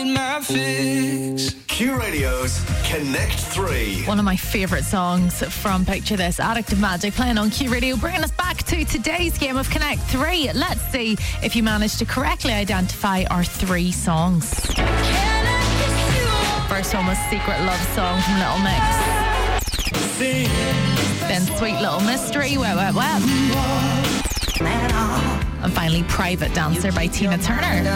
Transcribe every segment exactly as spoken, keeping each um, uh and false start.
My fix. Q Radio's Connect three. One of my favourite songs from Picture This, Addict of Magic, playing on Q Radio, bringing us back to today's game of Connect three. Let's see if you managed to correctly identify our three songs. First one was Secret Love Song from Little Mix. Then Sweet Little Mystery, Wet Wet Wet. And finally Private Dancer by Tina Turner.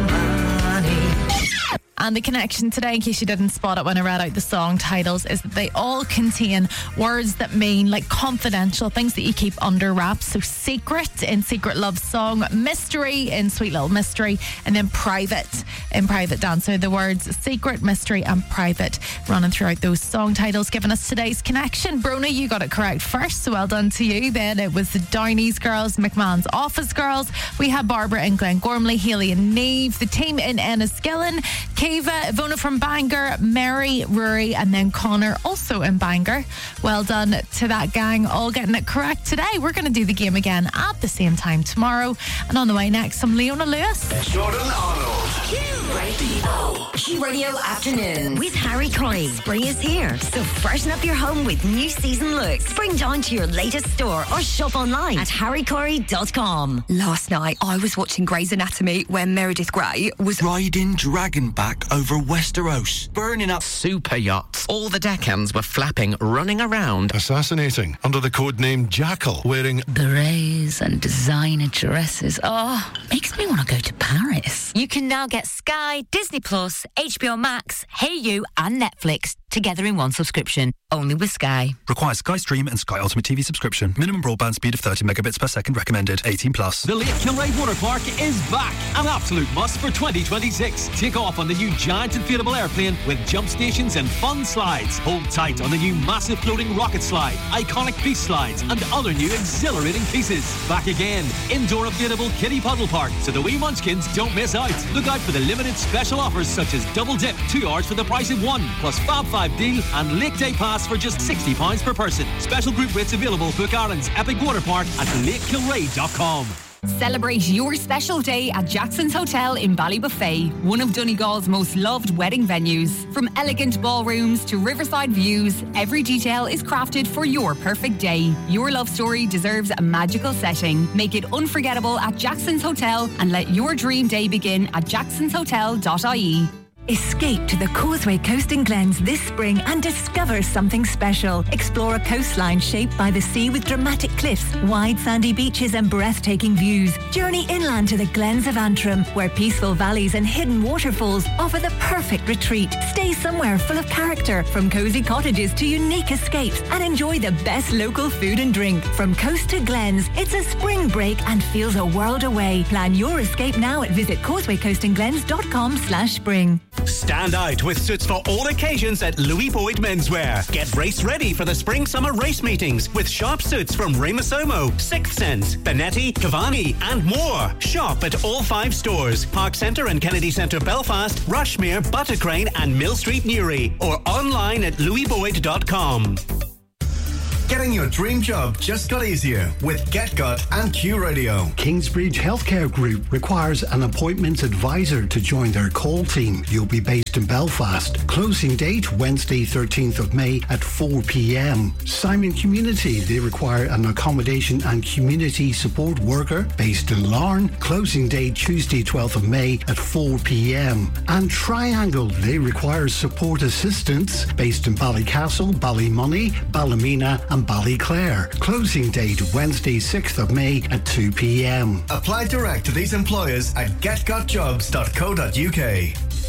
And the connection today, in case you didn't spot it when I read out the song titles, is that they all contain words that mean like confidential, things that you keep under wraps. So secret in Secret Love Song, mystery in Sweet Little Mystery, and then private in Private Dancer. The words secret, mystery and private running throughout those song titles, giving us today's connection. Brona, you got it correct first, so well done to you. Then it was the Downey's Girls, McMahon's Office Girls. We had Barbara and Glen Gormley, Haley and Neve, the team in Enniskillen, Kiva, Ivona from Bangor, Mary, Rory, and then Connor, also in Bangor. Well done to that gang, all getting it correct today. We're going to do the game again at the same time tomorrow. And on the way next, some Leona Lewis. Jordan Arnold. Q Radio. Q Radio Afternoon with Harry Corey. Spring is here, so freshen up your home with new season looks. Spring down to your latest store or shop online at harry corey dot com. Last night, I was watching Grey's Anatomy where Meredith Grey was riding Dragonback over Westeros, burning up super yachts. All the deckhands were flapping, running around, assassinating under the codename Jackal, wearing berets and designer dresses. Oh, makes me want to go to Paris. You can now get Sky, Disney Plus, H B O Max, Hey You and Netflix together in one subscription, only with Sky. Requires Sky Stream and Sky Ultimate T V subscription. Minimum broadband speed of thirty megabits per second recommended. eighteen plus. The Lake Kilray Water Park is back. An absolute must for twenty twenty-six. Take off on the new giant inflatable airplane with jump stations and fun slides. Hold tight on the new massive floating rocket slide, iconic beast slides, and other new exhilarating pieces. Back again. Indoor inflatable kiddie puddle park, so the wee munchkins don't miss out. Look out for the limited special offers such as double dip, two hours for the price of one, plus Fab Five deal and Lake Day Pass for just sixty pounds per person. Special group rates available. Book Ireland's Epic Water Park at lake kilray dot com. Celebrate your special day at Jackson's Hotel in Ballybuffet, one of Donegal's most loved wedding venues. From elegant ballrooms to riverside views, every detail is crafted for your perfect day. Your love story deserves a magical setting. Make it unforgettable at Jackson's Hotel and let your dream day begin at jacksons hotel dot I E. Escape to the Causeway Coast in Glens this spring and discover something special. Explore a coastline shaped by the sea with dramatic cliffs, wide sandy beaches and breathtaking views. Journey inland to the Glens of Antrim, where peaceful valleys and hidden waterfalls offer the perfect retreat. Stay somewhere full of character, from cosy cottages to unique escapes, and enjoy the best local food and drink. From coast to Glens, it's a spring break and feels a world away. Plan your escape now at visit causeway coast in glens dot com slash spring. Stand out with suits for all occasions at Louis Boyd Menswear. Get race ready for the spring-summer race meetings with sharp suits from Ramos Omo, Sixth Sense, Benetti, Cavani and more. Shop at all five stores, Park Centre and Kennedy Centre Belfast, Rushmere, Buttercrane and Mill Street Newry, or online at louis boyd dot com. Getting your dream job just got easier with GetGut and Q Radio. Kingsbridge Healthcare Group requires an appointment advisor to join their call team. You'll be based in Belfast. Closing date Wednesday thirteenth of May at four p.m. Simon Community, they require an accommodation and community support worker based in Larne. Closing date Tuesday twelfth of May at four p.m. And Triangle, they require support assistants based in Ballycastle, Ballymoney, Ballymena and Ballyclare. Closing date Wednesday sixth of May at two p.m. Apply direct to these employers at get got jobs dot co dot uk.